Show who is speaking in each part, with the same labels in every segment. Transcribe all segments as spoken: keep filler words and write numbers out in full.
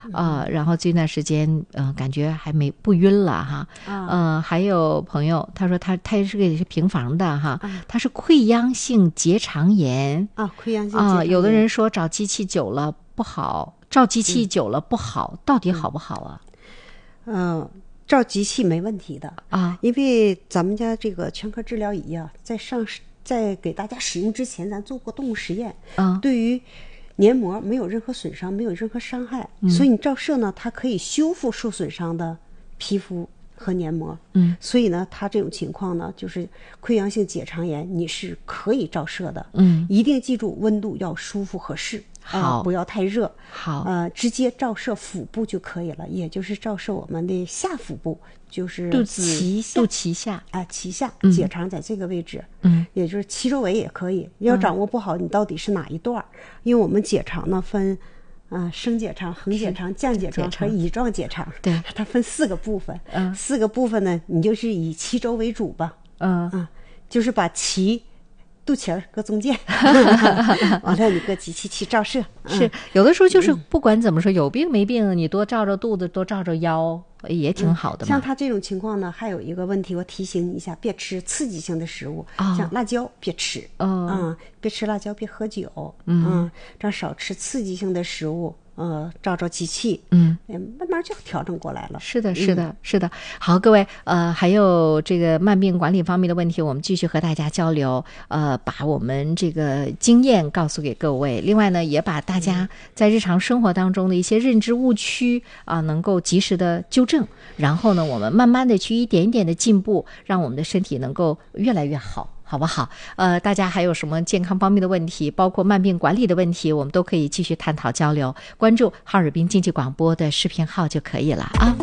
Speaker 1: 呃，然后这段时间呃感觉还没不晕了哈。
Speaker 2: 啊、
Speaker 1: 呃，还有朋友他说他他也是个平房的哈，啊、他是溃疡性结肠炎
Speaker 2: 啊，溃疡性结肠炎
Speaker 1: 啊、有的人说找机器久了不好，照机器久了不好，嗯、到底好不好啊？
Speaker 2: 嗯。呃照机器没问题的
Speaker 1: 啊，
Speaker 2: 因为咱们家这个全科治疗仪啊，在上在给大家使用之前，咱做过动物实验，
Speaker 1: 啊，
Speaker 2: 对于黏膜没有任何损伤，没有任何伤害，嗯、所以你照射呢，它可以修复受损伤的皮肤和黏膜，
Speaker 1: 嗯，
Speaker 2: 所以呢，它这种情况呢，就是溃疡性结肠炎，你是可以照射的，
Speaker 1: 嗯，
Speaker 2: 一定记住温度要舒服合适。
Speaker 1: 好、
Speaker 2: 呃，不要太热。
Speaker 1: 好，
Speaker 2: 呃，直接照射腹部就可以了，也就是照射我们的下腹部，就是
Speaker 1: 肚
Speaker 2: 脐下，
Speaker 1: 肚脐下
Speaker 2: 啊、呃，脐下，
Speaker 1: 嗯、
Speaker 2: 结肠在这个位置，
Speaker 1: 嗯，
Speaker 2: 也就是脐周围也可以。要掌握不好，你到底是哪一段？嗯、因为我们结肠呢分，啊、呃，升结肠、横结肠、降结肠和乙状结肠，
Speaker 1: 对，
Speaker 2: 它分四个部分。
Speaker 1: 嗯，
Speaker 2: 四个部分呢，你就是以脐周为主吧。
Speaker 1: 嗯
Speaker 2: 啊，就是把脐。肚脐儿搁中间，完了你搁机器去照射。
Speaker 1: 是有的时候就是不管怎么说，有病没病，你多照照肚子，多照照腰，也挺好的嘛。
Speaker 2: 像他这种情况呢，还有一个问题，我提醒你一下，别吃刺激性的食物，
Speaker 1: 哦、
Speaker 2: 像辣椒别吃，
Speaker 1: 哦、
Speaker 2: 嗯，别吃辣椒，别喝酒，
Speaker 1: 嗯，
Speaker 2: 嗯，这样少吃刺激性的食物。呃，照照机器，
Speaker 1: 嗯，
Speaker 2: 慢慢就调整过来了。
Speaker 1: 是的，是的，嗯、是的。好，各位，呃，还有这个慢病管理方面的问题，我们继续和大家交流。呃，把我们这个经验告诉给各位。另外呢，也把大家在日常生活当中的一些认知误区啊、呃，能够及时的纠正。然后呢，我们慢慢的去一点一点的进步，让我们的身体能够越来越好。好不好？呃，大家还有什么健康方面的问题，包括慢病管理的问题，我们都可以继续探讨交流。关注哈尔滨经济广播的视频号就可以了啊。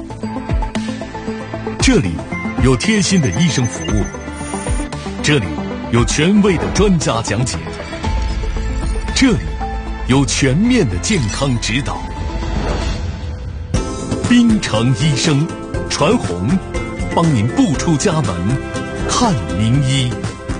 Speaker 3: 这里有贴心的医生服务，这里有权威的专家讲解，这里有全面的健康指导。滨城医生传红，帮您不出家门看名医。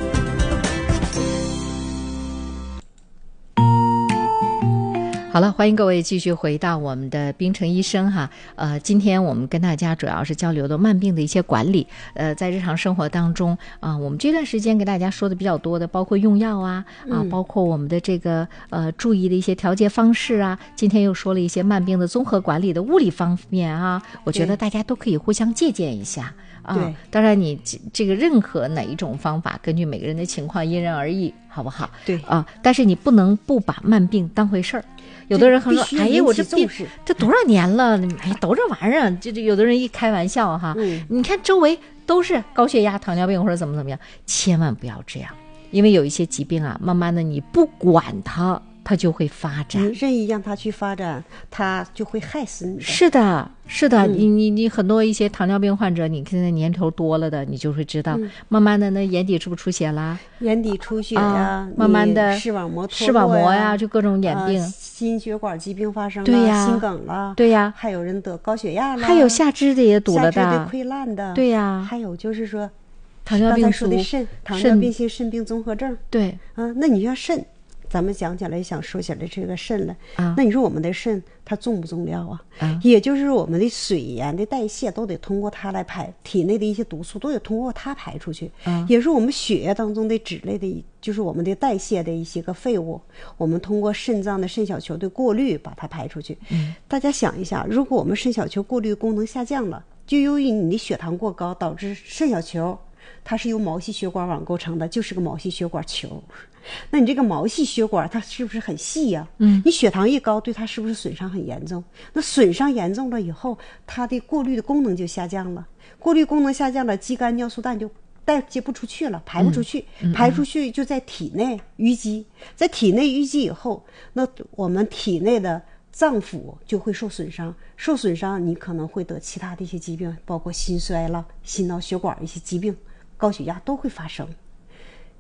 Speaker 1: 好了，欢迎各位继续回到我们的滨城医生哈。呃，今天我们跟大家主要是交流的慢病的一些管理。呃，在日常生活当中啊、呃，我们这段时间给大家说的比较多的，包括用药啊啊，包括我们的这个呃注意的一些调节方式啊。今天又说了一些慢病的综合管理的物理方面啊，我觉得大家都可以互相借鉴一下。啊、
Speaker 2: 对，
Speaker 1: 当然你这个任何哪一种方法，根据每个人的情况因人而异，好不好？
Speaker 2: 对
Speaker 1: 啊，但是你不能不把慢病当回事儿。有的人很说，哎呀，我这病这多少年了，哎，都这玩意儿，就这有的人一开玩笑哈，
Speaker 2: 嗯，
Speaker 1: 你看周围都是高血压、糖尿病或者怎么怎么样，千万不要这样，因为有一些疾病啊，慢慢的你不管它，它就会发展，
Speaker 2: 你任意让它去发展，它就会害死你的。
Speaker 1: 是的，是的，
Speaker 2: 嗯、
Speaker 1: 你你你很多一些糖尿病患者，你现在年头多了的，你就会知道，嗯、慢慢的那眼底是不是出血啦？
Speaker 2: 眼底出血呀、啊，
Speaker 1: 慢慢的
Speaker 2: 视网膜脱
Speaker 1: 视网膜
Speaker 2: 呀，
Speaker 1: 就各种眼病，
Speaker 2: 呃、心血管疾病发生了，
Speaker 1: 对呀，
Speaker 2: 心梗了，
Speaker 1: 对呀，
Speaker 2: 还有人得高血压了，
Speaker 1: 还有下肢的也堵了的，
Speaker 2: 下肢的溃烂的，
Speaker 1: 对呀，
Speaker 2: 还有就是说
Speaker 1: 糖尿病
Speaker 2: 刚才说的肾，糖尿病性肾病综合症，
Speaker 1: 对
Speaker 2: 啊，那你像肾。咱们讲起来想说起来这个肾了、
Speaker 1: 啊、
Speaker 2: 那你说我们的肾它重不重要啊？
Speaker 1: 啊
Speaker 2: 也就是我们的水盐的代谢都得通过它来排，体内的一些毒素都得通过它排出去、
Speaker 1: 啊、
Speaker 2: 也是我们血液当中的脂类的，就是我们的代谢的一些个废物，我们通过肾脏的肾小球的过滤把它排出去、
Speaker 1: 嗯、
Speaker 2: 大家想一下，如果我们肾小球过滤功能下降了，就由于你的血糖过高导致肾小球它是由毛细血管网构成的，就是个毛细血管球。那你这个毛细血管它是不是很细呀、啊？
Speaker 1: 嗯，
Speaker 2: 你血糖一高，对它是不是损伤很严重？那损伤严重了以后，它的过滤的功能就下降了，过滤功能下降了，肌酐尿素氮就代谢不出去了，排不出去，
Speaker 1: 嗯、
Speaker 2: 排出去就在体内淤积，在体内淤积以后，那我们体内的脏腑就会受损伤，受损伤你可能会得其他的一些疾病，包括心衰了、心脑血管一些疾病、高血压都会发生。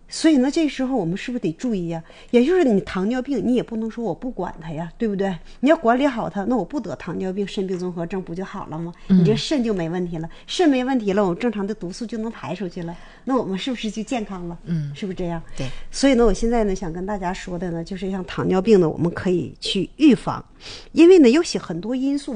Speaker 2: 所以呢，这时候我们是不是得注意呀？也就是你糖尿病，你也不能说我不管它呀，对不对？你要管理好它，那我不得糖尿病、肾病综合症不就好了吗？你这肾就没问题了，肾没问题了，我们正常的毒素就能排出去了，那我们是不是就健康了？嗯，是不是这样？
Speaker 1: 对。
Speaker 2: 所以呢，我现在呢想跟大家说的呢，就是像糖尿病呢，我们可以去预防，因为呢有些很多因素。